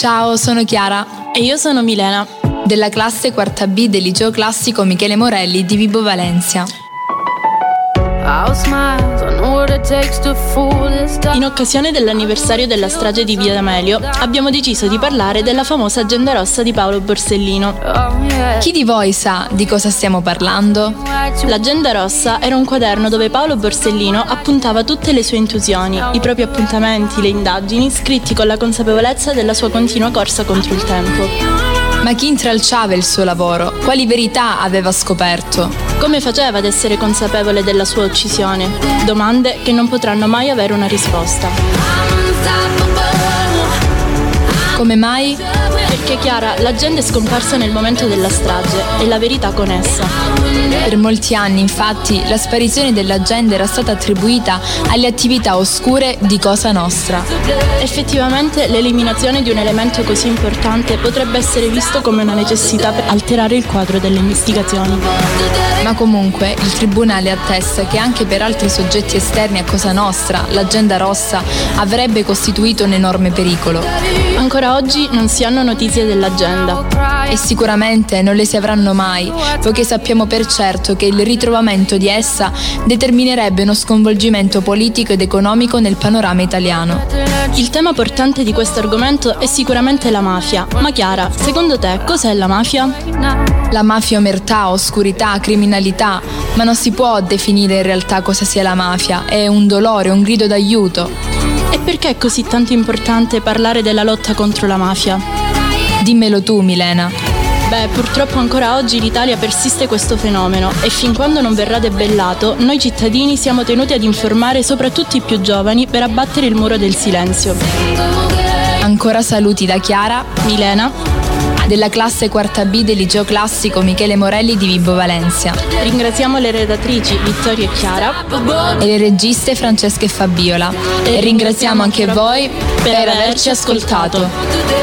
Ciao, sono Chiara e io sono Milena, della classe quarta B del liceo classico Michele Morelli di Vibo Valencia. In occasione dell'anniversario della strage di Via D'Amelio abbiamo deciso di parlare della famosa Agenda Rossa di Paolo Borsellino. Chi di voi sa di cosa stiamo parlando? L'Agenda Rossa era un quaderno dove Paolo Borsellino appuntava tutte le sue intuizioni, i propri appuntamenti, le indagini, scritti con la consapevolezza della sua continua corsa contro il tempo. Ma chi intralciava il suo lavoro? Quali verità aveva scoperto? Come faceva ad essere consapevole della sua uccisione? Domande che non potranno mai avere una risposta. Come mai? Perché Chiara, l'agenda è scomparsa nel momento della strage e la verità con essa. Per molti anni, infatti, la sparizione dell'agenda era stata attribuita alle attività oscure di Cosa Nostra. Effettivamente, l'eliminazione di un elemento così importante potrebbe essere visto come una necessità per alterare il quadro delle investigazioni. Ma comunque, il Tribunale attesta che anche per altri soggetti esterni a Cosa Nostra, l'Agenda Rossa avrebbe costituito un enorme pericolo. Ancora oggi non si hanno notizie dell'agenda. E sicuramente non le si avranno mai, poiché sappiamo per certo che il ritrovamento di essa determinerebbe uno sconvolgimento politico ed economico nel panorama italiano. Il tema portante di questo argomento è sicuramente la mafia. Ma Chiara, secondo te cos'è la mafia? La mafia è omertà, oscurità, criminalità, ma non si può definire in realtà cosa sia la mafia, è un dolore, un grido d'aiuto. E perché è così tanto importante parlare della lotta contro la mafia? Dimmelo tu, Milena. Beh, purtroppo ancora oggi in Italia persiste questo fenomeno e fin quando non verrà debellato, noi cittadini siamo tenuti ad informare soprattutto i più giovani per abbattere il muro del silenzio. Ancora saluti da Chiara, Milena, della classe quarta B del liceo classico Michele Morelli di Vibo Valencia. Ringraziamo le redattrici Vittoria e Chiara e le registe Francesca e Fabiola. E ringraziamo anche voi per averci ascoltato.